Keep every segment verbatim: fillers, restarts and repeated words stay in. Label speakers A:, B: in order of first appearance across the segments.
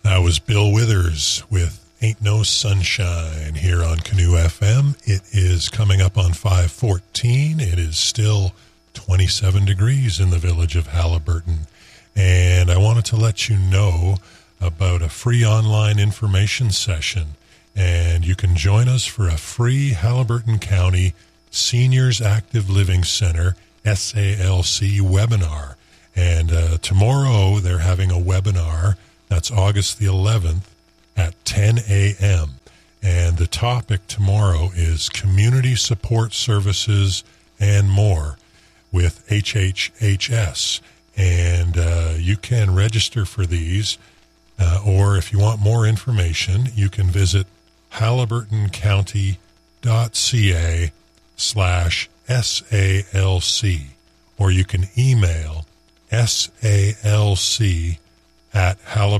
A: That was Bill Withers with Ain't No Sunshine here on Canoe F M. It is coming up on five fourteen. It is still twenty-seven degrees in the village of Haliburton. And I wanted to let you know about a free online information session. And you can join us for a free Haliburton County Seniors Active Living Center S A L C webinar. And uh, tomorrow they're having a webinar. That's August the eleventh at ten a.m. And the topic tomorrow is Community Support Services and More with H H H S. And uh, you can register for these, uh, or if you want more information, you can visit haliburtoncounty.ca slash SALC, or you can email SALC at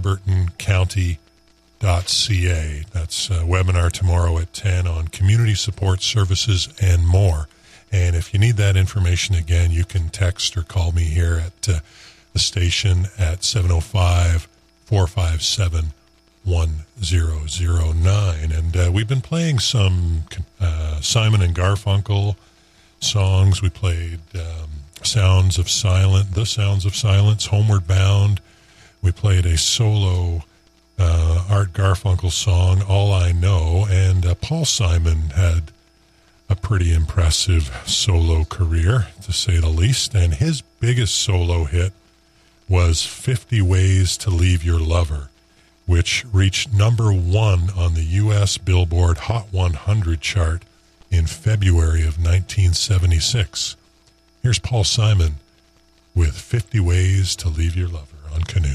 A: haliburtoncounty.ca. That's a webinar tomorrow at ten on community support services and more. And if you need that information again, you can text or call me here at uh, the station at seven oh five, four five seven, one zero zero nine. And uh, we've been playing some uh, Simon and Garfunkel songs. We played um, Sounds of Silence, The Sounds of Silence, Homeward Bound. We played a solo uh, Art Garfunkel song, All I Know, and uh, Paul Simon had a pretty impressive solo career, to say the least, and his biggest solo hit was fifty Ways to Leave Your Lover, which reached number one on the U S Billboard Hot one hundred chart in February of nineteen seventy-six. Here's Paul Simon with fifty Ways to Leave Your Lover on Canoe.